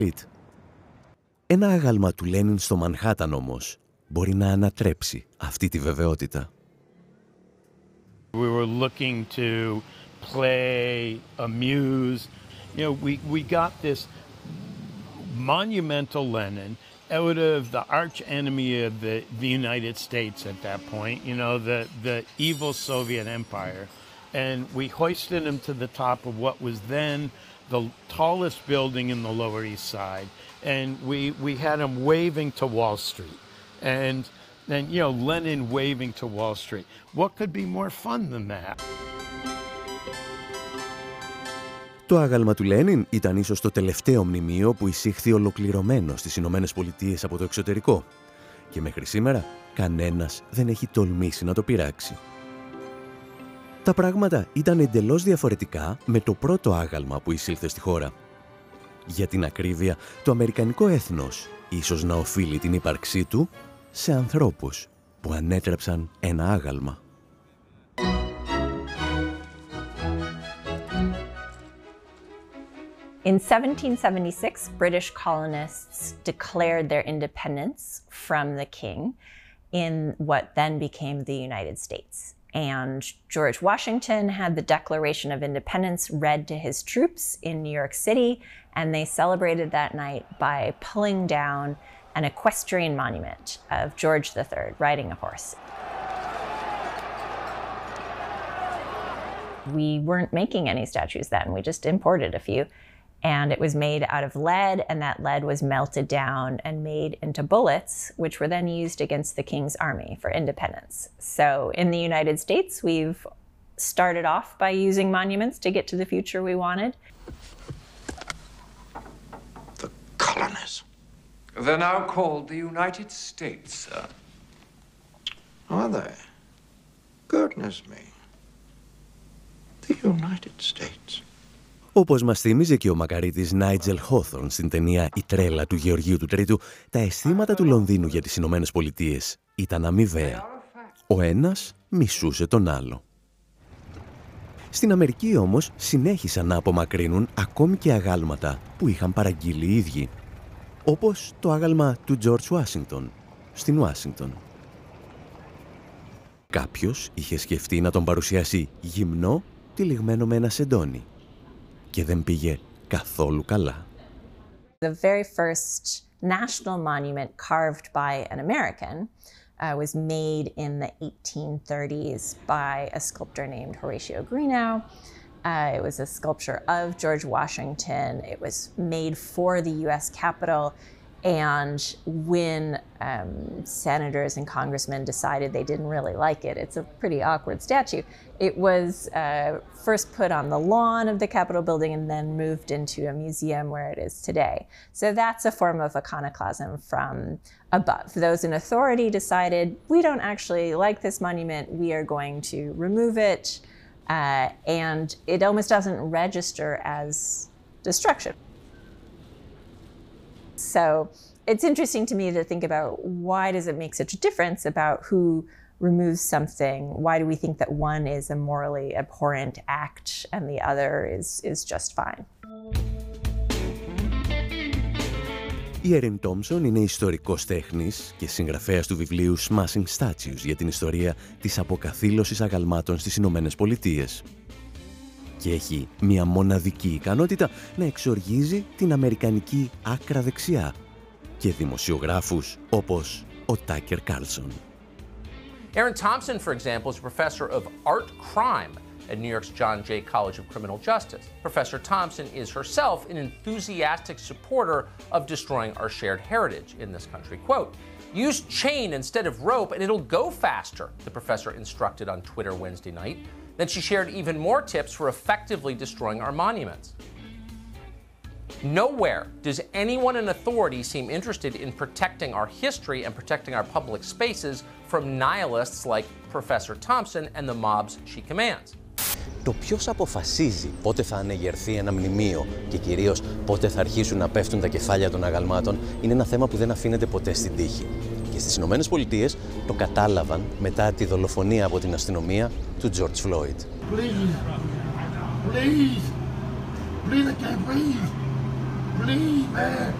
Ένα άγαλμα του Λένιν στο Μανχάταν όμως μπορεί να ανατρέψει αυτή τη βεβαιότητα. We were looking to play, amuse. You know, we got this monumental Lenin out of the arch enemy of the United States at that point, you know, the evil Soviet Empire. And we hoisted him to the top of what was then the tallest building in the Lower East Side. And we had him waving to Wall Street. And you know, Lenin waving to Wall Street. What could be more fun than that? Το άγαλμα του Λένιν ήταν ίσως το τελευταίο μνημείο που εισήχθη ολοκληρωμένο στις Ηνωμένες Πολιτείες από το εξωτερικό. Και μέχρι σήμερα κανένας δεν έχει τολμήσει να το πειράξει. Τα πράγματα ήταν εντελώς διαφορετικά με το πρώτο άγαλμα που εισήλθε στη χώρα. Για την ακρίβεια, το αμερικανικό έθνος ίσως να οφείλει την ύπαρξή του σε ανθρώπους που ανέτρεψαν ένα άγαλμα. In 1776, British colonists declared their independence from the king in what then became the United States. And George Washington had the Declaration of Independence read to his troops in New York City, and they celebrated that night by pulling down an equestrian monument of George III riding a horse. We weren't making any statues then, we just imported a few. And it was made out of lead, and that lead was melted down and made into bullets, which were then used against the King's Army for independence. So in the United States, we've started off by using monuments to get to the future we wanted. The colonies. They're now called the United States, sir. Are they? Goodness me. The United States. Όπως μας θύμιζε και ο μακαρίτης Νάιτζελ Χόθορν στην ταινία «Η τρέλα» του Γεωργίου του Τρίτου, τα αισθήματα του Λονδίνου για τις Ηνωμένες Πολιτείες ήταν αμοιβαία. Ο ένας μισούσε τον άλλο. Στην Αμερική όμως συνέχισαν να απομακρύνουν ακόμη και αγάλματα που είχαν παραγγείλει οι ίδιοι. Όπως το άγαλμα του George Washington στην Ουάσιγκτον. Κάποιος είχε σκεφτεί να τον παρουσιάσει γυμνό, τυλιγμένο με ένα σεντόνι. Και δεν πήγε καθόλου καλά. The very first national monument carved by an American was made in the 1830s by a sculptor named Horatio Greenough. It was a sculpture of George Washington. It was made for the U.S. Capitol. And when senators and congressmen decided they didn't really like it, it's a pretty awkward statue, it was first put on the lawn of the Capitol building and then moved into a museum where it is today. So that's a form of iconoclasm from above. Those in authority decided, we don't actually like this monument, we are going to remove it, and it almost doesn't register as destruction. So it's interesting to me to think about, why does it make such a difference about who removes something? Why do we think that one is a morally abhorrent act and the other is just fine? Η Έριν Τόμψον είναι ιστορικός τέχνης και συγγραφέας του βιβλίου Smashing Statues για την ιστορία της αποκαθήλωσης αγαλμάτων στις Ηνωμένες Πολιτείες. Και έχει μια μοναδική ικανότητα να εξοργίζει την αμερικανική άκρα δεξιά και δημοσιογράφους όπως ο Τάκερ Κάρλσον. Aaron Thompson, for example, is a professor of art crime at New York's John Jay College of Criminal Justice. Professor Thompson is herself an enthusiastic supporter of destroying our shared heritage in this country. Quote, "Use chain instead of rope and it'll go faster," the professor instructed on Twitter Wednesday night. Then she shared even more tips for effectively destroying our monuments. Nowhere does anyone in authority seem interested in protecting our history and protecting our public spaces from nihilists like Professor Thompson and the mobs she commands. Το ποιος αποφασίζει πότε θα ανεγερθεί ένα μνημείο και κυρίως πότε θα αρχίσουν να πέφτουν τα κεφάλια των αγαλμάτων είναι ένα θέμα που δεν αφήνεται ποτέ στην τύχη. Και στις Ηνωμένες Πολιτείες το κατάλαβαν μετά τη δολοφονία από την αστυνομία του George Floyd. Please, please, please, I can't breathe. Please, man.